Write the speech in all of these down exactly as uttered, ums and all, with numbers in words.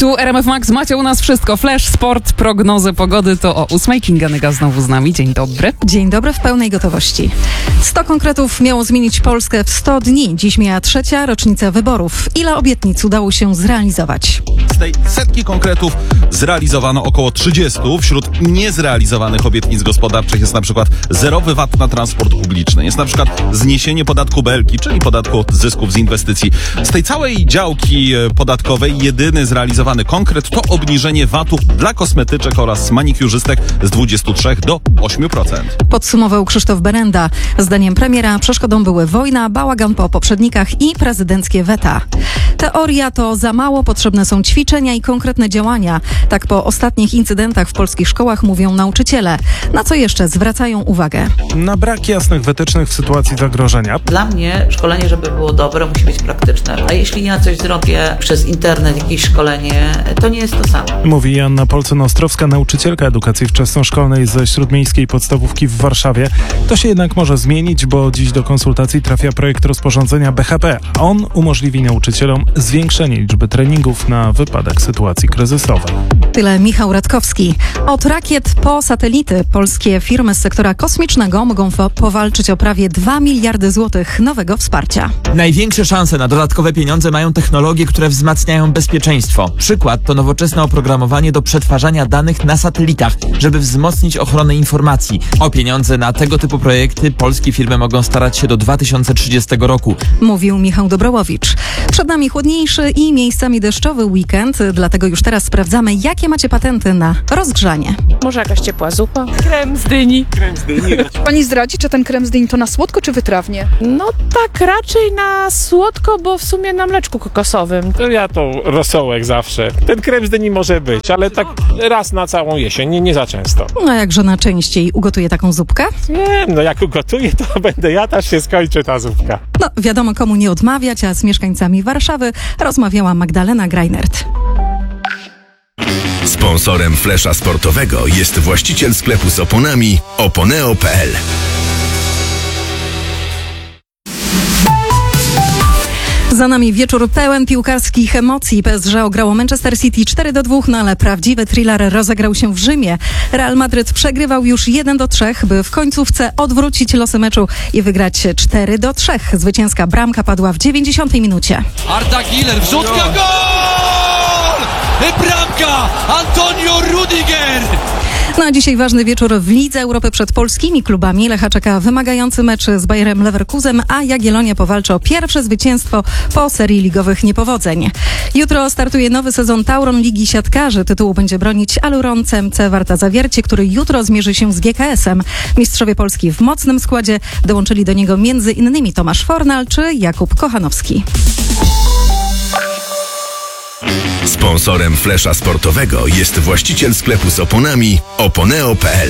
Tu R M F Max, macie u nas wszystko. Flash, sport, prognozy pogody to o ósmej. Kinga Nyga znowu z nami. Dzień dobry. Dzień dobry w pełnej gotowości. sto konkretów miało zmienić Polskę w sto dni. Dziś miała trzecia rocznica wyborów. Ile obietnic udało się zrealizować? Z tej setki konkretów zrealizowano około trzydzieści. Wśród niezrealizowanych obietnic gospodarczych jest na przykład zerowy V A T na transport publiczny. Jest na przykład zniesienie podatku Belki, czyli podatku od zysków z inwestycji. Z tej całej działki podatkowej jedyny zrealizowany konkret to obniżenie V A T-u dla kosmetyczek oraz manikiurzystek z dwudziestu trzech do ośmiu procent. Podsumował Krzysztof Berenda. Zdaniem premiera przeszkodą były wojna, bałagan po poprzednikach i prezydenckie weta. Teoria to za mało, potrzebne są ćwiczenia i konkretne działania. Tak po ostatnich incydentach w polskich szkołach mówią nauczyciele. Na co jeszcze zwracają uwagę? Na brak jasnych wytycznych w sytuacji zagrożenia. Dla mnie szkolenie, żeby było dobre, musi być praktyczne. A jeśli ja coś zrobię przez internet, jakieś szkolenie, to nie jest to samo. Mówi Joanna Polcyn-Ostrowska, nauczycielka edukacji wczesnoszkolnej ze Śródmiejskiej Podstawówki w Warszawie. To się jednak może zmienić, bo dziś do konsultacji trafia projekt rozporządzenia B H P. On umożliwi nauczycielom zwiększenie liczby treningów na wypadek sytuacji kryzysowej. Tyle Michał Radkowski. Od rakiet po satelity polskie firmy z sektora kosmicznego mogą fo- powalczyć o prawie dwa miliardy złotych nowego wsparcia. Największe szanse na dodatkowe pieniądze mają technologie, które wzmacniają bezpieczeństwo. Przykład to nowoczesne oprogramowanie do przetwarzania danych na satelitach, żeby wzmocnić ochronę informacji. O pieniądze na tego typu projekty polskie firmy mogą starać się do dwa tysiące trzydziestego roku. Mówił Michał Dobrołowicz. Przed nami chłodniejszy i miejscami deszczowy weekend, dlatego już teraz sprawdzamy, jakie macie patenty na rozgrzanie. Może jakaś ciepła zupa? Krem z dyni. Krem z dyni. Pani zdradzi, czy ten krem z dyni to na słodko, czy wytrawnie? No tak, raczej na słodko, bo w sumie na mleczku kokosowym. To ja to rosołek zawsze. Ten krem z dyni może być, ale tak raz na całą jesień, nie, nie za często. No jak żona częściej ugotuje taką zupkę? Nie, no jak ugotuję, to będę ja, też się skończy ta zupka. No wiadomo komu nie odmawiać, a z mieszkańcami Warszawy rozmawiała Magdalena Greinert. Sponsorem Flesza Sportowego jest właściciel sklepu z oponami oponeo kropka p l. Za nami wieczór pełen piłkarskich emocji. P S G ograło Manchester City cztery do dwóch, no ale prawdziwy thriller rozegrał się w Rzymie. Real Madryt przegrywał już jeden do trzech, by w końcówce odwrócić losy meczu i wygrać cztery do trzech. Zwycięska bramka padła w dziewięćdziesiątej minucie. Arda Güler, wrzutka, gol! Bramka! Antonio Rudiger! No a dzisiaj ważny wieczór w Lidze Europy przed polskimi klubami. Lecha czeka wymagający mecz z Bayerem Leverkusen, a Jagiellonia powalczy o pierwsze zwycięstwo po serii ligowych niepowodzeń. Jutro startuje nowy sezon Tauron Ligi Siatkarzy. Tytułu będzie bronić Aluron C M C Warta Zawiercie, który jutro zmierzy się z G K S-em. Mistrzowie Polski w mocnym składzie. Dołączyli do niego między innymi Tomasz Fornal czy Jakub Kochanowski. Sponsorem Flesza Sportowego jest właściciel sklepu z oponami oponeo kropka p l.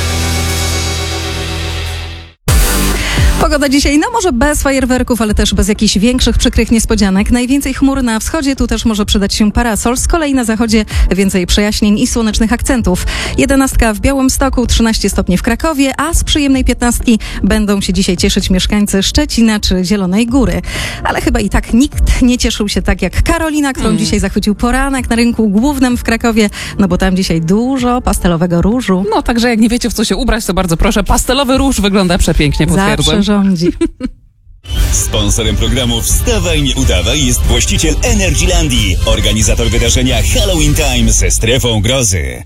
Pogoda dzisiaj, no może bez fajerwerków, ale też bez jakichś większych przykrych niespodzianek. Najwięcej chmur na wschodzie, tu też może przydać się parasol. Z kolei na zachodzie więcej przejaśnień i słonecznych akcentów. Jedenastka w Białymstoku, trzynaście stopni w Krakowie, a z przyjemnej piętnastki będą się dzisiaj cieszyć mieszkańcy Szczecina czy Zielonej Góry. Ale chyba i tak nikt nie cieszył się tak jak Karolina, którą mm. dzisiaj zachwycił poranek na rynku głównym w Krakowie, no bo tam dzisiaj dużo pastelowego różu. No także jak nie wiecie, w co się ubrać, to bardzo proszę. Pastelowy róż wygląda przepięknie, potwierdzam. Zawsze rządzi. Sponsorem programu Wstawaj, nie udawaj jest właściciel Energylandii, organizator wydarzenia Halloween Time ze strefą grozy.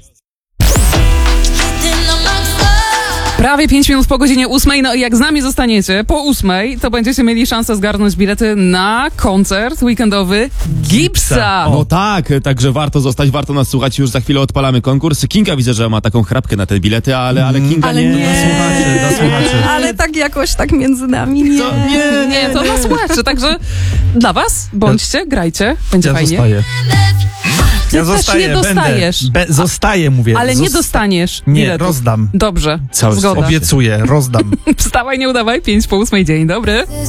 Prawie pięć minut po godzinie ósmej, no i jak z nami zostaniecie po ósmej, to będziecie mieli szansę zgarnąć bilety na koncert weekendowy Gipsa. No tak, także warto zostać, warto nas słuchać, już za chwilę odpalamy konkurs. Kinga widzę, że ma taką chrapkę na te bilety, ale, ale Kinga ale nie... nie. Dla słuchaczy, dla słuchaczy. Ale tak jakoś, tak między nami, nie. Co? Nie, Nie, to dla słuchaczy, także dla was bądźcie, grajcie, będzie Ja fajnie. zostaję. Ty Ja też zostaję, nie dostajesz. Będę, be, zostaję, mówię. Ale nie Zos- dostaniesz Nie, biletów. rozdam. Dobrze, Cały zgoda. Obiecuję, rozdam. Wstawaj, nie udawaj, pięć po ósmej, dzień dobry.